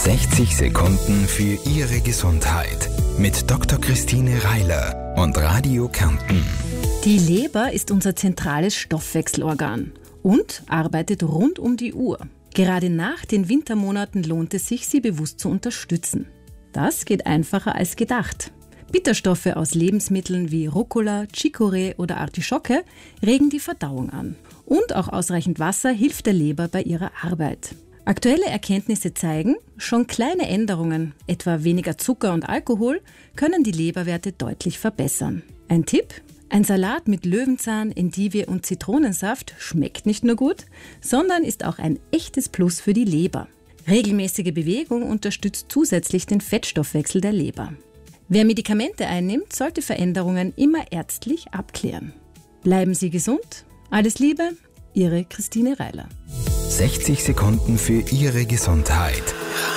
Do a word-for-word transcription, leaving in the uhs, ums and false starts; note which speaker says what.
Speaker 1: sechzig Sekunden für Ihre Gesundheit mit Doktor Christine Reiler und Radio Kärnten.
Speaker 2: Die Leber ist unser zentrales Stoffwechselorgan und arbeitet rund um die Uhr. Gerade nach den Wintermonaten lohnt es sich, sie bewusst zu unterstützen. Das geht einfacher als gedacht. Bitterstoffe aus Lebensmitteln wie Rucola, Chicorée oder Artischocke regen die Verdauung an. Und auch ausreichend Wasser hilft der Leber bei ihrer Arbeit. Aktuelle Erkenntnisse zeigen, schon kleine Änderungen, etwa weniger Zucker und Alkohol, können die Leberwerte deutlich verbessern. Ein Tipp? Ein Salat mit Löwenzahn, Endivie und Zitronensaft schmeckt nicht nur gut, sondern ist auch ein echtes Plus für die Leber. Regelmäßige Bewegung unterstützt zusätzlich den Fettstoffwechsel der Leber. Wer Medikamente einnimmt, sollte Veränderungen immer ärztlich abklären. Bleiben Sie gesund. Alles Liebe, Ihre Christine Reiler.
Speaker 1: sechzig Sekunden für Ihre Gesundheit.